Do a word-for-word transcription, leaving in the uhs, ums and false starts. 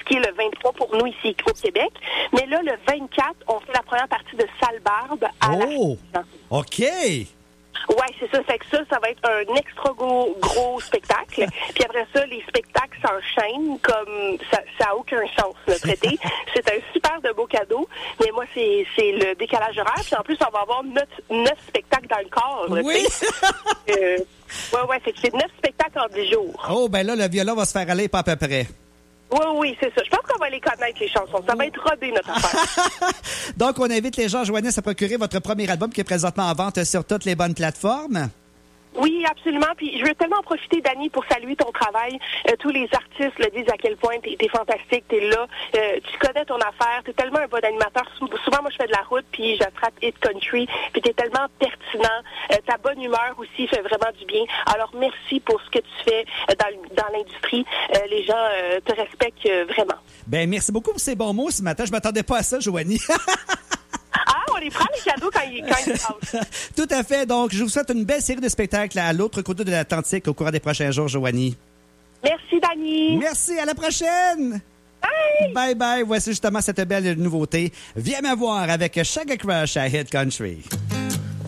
qui est le vingt-trois pour nous ici au Québec. Mais là, le vingt-quatre, on fait la première partie de Sallebarbe à Oh! la... OK! Ouais, c'est ça. Fait que ça, ça va être un extra gros, gros spectacle. Puis après ça, les spectacles s'enchaînent comme ça, ça a aucun sens, notre été. C'est un super de beau cadeau. Mais moi, c'est, c'est le décalage horaire. Puis en plus, on va avoir neuf, neuf spectacles dans le corps. Oui! euh, ouais, ouais. Fait que c'est neuf spectacles en dix jours. Oh, ben là, le violon va se faire aller pas à peu près. Oui, oui, c'est ça. Je pense qu'on va les connaître, les chansons. Ça va être rodé, notre affaire. Donc, on invite les gens, Joanie, à procurer votre premier album qui est présentement en vente sur toutes les bonnes plateformes. Oui, absolument. Puis je veux tellement en profiter, Dani, pour saluer ton travail. Euh, tous les artistes le disent à quel point t'es, t'es fantastique, t'es là, euh, tu connais ton affaire, t'es tellement un bon animateur. Souvent, moi, je fais de la route, puis j'attrape Hit Country, puis t'es tellement pertinent. Euh, ta bonne humeur aussi fait vraiment du bien. Alors, merci pour ce que tu fais dans, dans l'industrie. Euh, les gens euh, te respectent euh, vraiment. Ben, merci beaucoup pour ces bons mots ce matin. Je m'attendais pas à ça, Joanie. Ah, on les prend les cadeaux quand ils, quand ils passent. Tout à fait. Donc, je vous souhaite une belle série de spectacles à l'autre côté de l'Atlantique au cours des prochains jours, Joanie. Merci, Dani. Merci. À la prochaine. Bye. Bye bye. Voici justement cette belle nouveauté. Viens me voir avec Sugar Crush à Hit Country.